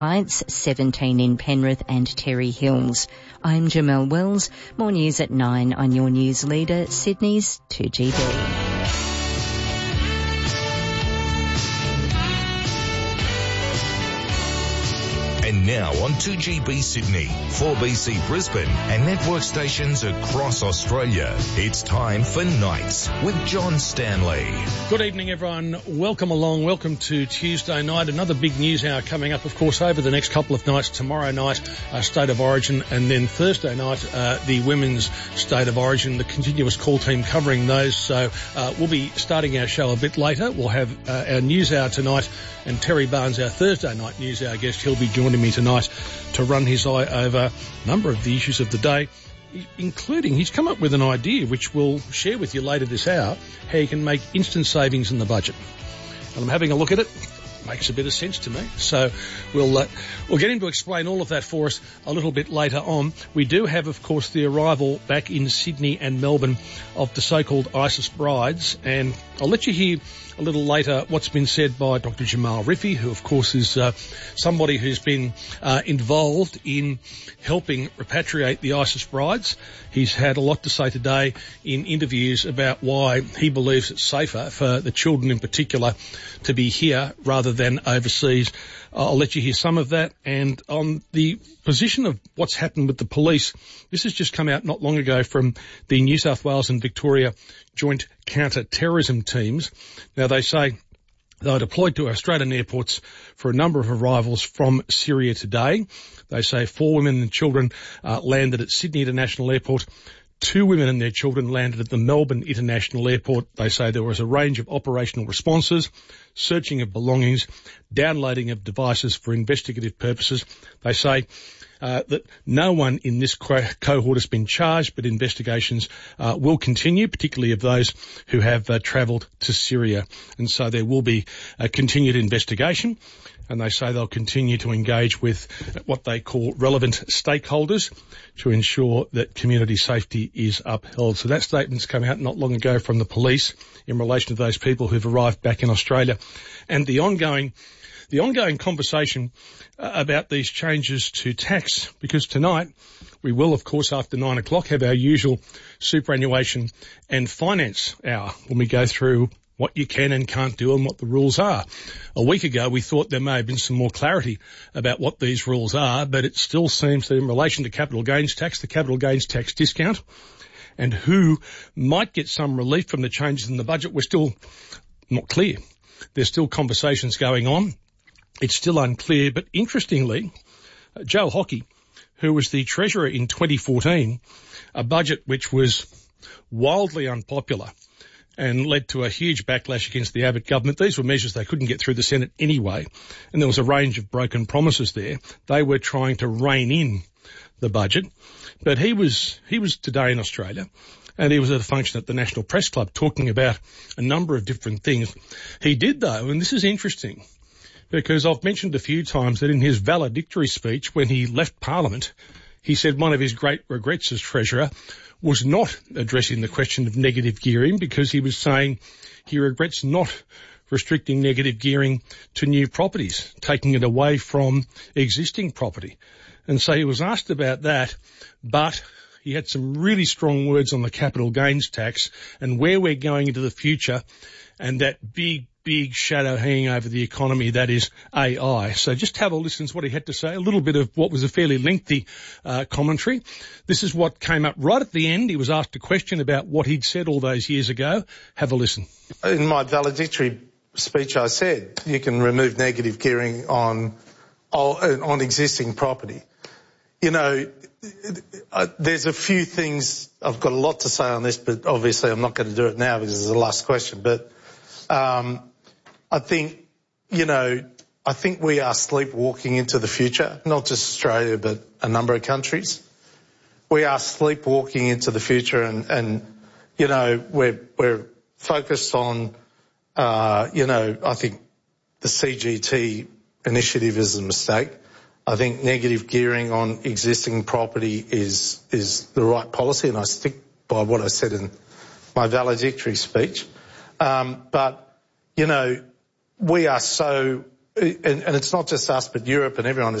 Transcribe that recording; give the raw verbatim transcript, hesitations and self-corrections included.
Heights, seventeen in Penrith and Terry Hills. I'm Jamelle Wells. More news at nine on your news leader, Sydney's two G B. And now on two G B Sydney, four B C Brisbane and network stations across Australia. It's time for Nights with John Stanley. Good evening, everyone. Welcome along. Welcome to Tuesday night. Another big news hour coming up, of course, over the next couple of nights. Tomorrow night, uh, State of Origin, and then Thursday night, uh, the Women's State of Origin, the continuous call team covering those. So uh, we'll be starting our show a bit later. We'll have uh, our news hour tonight, and Terry Barnes, our Thursday night news hour guest, he'll be joining me tonight to run his eye over a number of the issues of the day, including he's come up with an idea which we'll share with you later this hour, how you can make instant savings in the budget. And I'm having a look at it. Makes a bit of sense to me. So we'll uh, we'll get him to explain all of that for us a little bit later on. We do have, of course, the arrival back in Sydney and Melbourne of the so-called ISIS brides, and I'll let you hear a little later what's been said by Doctor Jamal Rifi, who, of course, is uh, somebody who's been uh, involved in helping repatriate the ISIS brides. He's had a lot to say today in interviews about why he believes it's safer for the children in particular to be here rather than overseas. I'll let you hear some of that. And on the position of what's happened with the police, this has just come out not long ago from the New South Wales and Victoria Joint Counter-Terrorism Teams. Now, they say they were deployed to Australian airports for a number of arrivals from Syria today. They say four women and children uh, landed at Sydney International Airport. Two women and their children landed at the Melbourne International Airport. They say there was a range of operational responses, searching of belongings, downloading of devices for investigative purposes. They say uh, that no one in this co- cohort has been charged, but investigations uh, will continue, particularly of those who have uh, travelled to Syria. And so there will be a continued investigation. And they say they'll continue to engage with what they call relevant stakeholders to ensure that community safety is upheld. So that statement's come out not long ago from the police in relation to those people who've arrived back in Australia, and the ongoing the ongoing conversation uh, about these changes to tax, because tonight we will, of course, after nine o'clock, have our usual superannuation and finance hour when we go through what you can and can't do and what the rules are. A week ago, we thought there may have been some more clarity about what these rules are, but it still seems that in relation to capital gains tax, the capital gains tax discount, and who might get some relief from the changes in the budget, we're still not clear. There's still conversations going on. It's still unclear. But interestingly, Joe Hockey, who was the Treasurer in twenty fourteen, a budget which was wildly unpopular and led to a huge backlash against the Abbott government. These were measures they couldn't get through the Senate anyway, and there was a range of broken promises there. They were trying to rein in the budget. But he was he was today in Australia, and he was at a function at the National Press Club talking about a number of different things. He did, though, and this is interesting, because I've mentioned a few times that in his valedictory speech when he left Parliament, he said one of his great regrets as Treasurer was not addressing the question of negative gearing, because he was saying he regrets not restricting negative gearing to new properties, taking it away from existing property. And so he was asked about that, but he had some really strong words on the capital gains tax and where we're going into the future, and that big, big shadow hanging over the economy, that is A I. So just have a listen to what he had to say, a little bit of what was a fairly lengthy uh, commentary. This is what came up right at the end. He was asked a question about what he'd said all those years ago. Have a listen. In my valedictory speech, I said you can remove negative gearing on on existing property. You know, there's a few things. I've got a lot to say on this, but obviously I'm not going to do it now because it's the last question. But um, I think, you know, I think we are sleepwalking into the future, not just Australia, but a number of countries. We are sleepwalking into the future, and, and you know, we're, we're focused on, uh, you know, I think the C G T initiative is a mistake. I think negative gearing on existing property is is the right policy, and I stick by what I said in my valedictory speech. Um, but, you know, we are so and, and it's not just us, but Europe and everyone